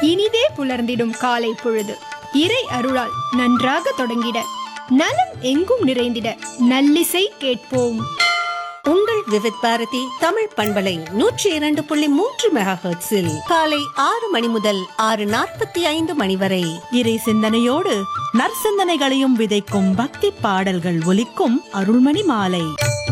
இனிதே புலர்ந்திடும் காலை பொழுது இறை அருளால் நன்றாக தொடங்கிட, நலம் எங்கும் நிறைந்திட நல்லிசை கேட்போம். உங்கள் விவித் பாரதி தமிழ் பண்பலை 102.3 மெகாஹெர்ட்ஸில் காலை 6 மணி முதல் 6:45 மணி வரை இறை சிந்தனையோடு நற்சிந்தனைகளையும் விதைக்கும் பக்தி பாடல்கள் ஒலிக்கும் அருள்மணி மாலை.